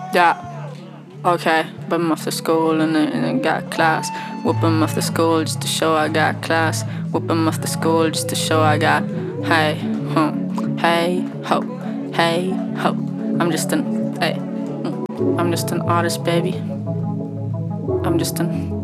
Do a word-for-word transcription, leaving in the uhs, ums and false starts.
Yeah. Okay, but I'm off to school and then, and then got class. Whoop 'em off to school just to show I got class. Whoop 'em off to school just to show I got. Hey, huh, hey, ho, hey, ho. I'm just an, hey, mm, I'm just an artist, baby. I'm just an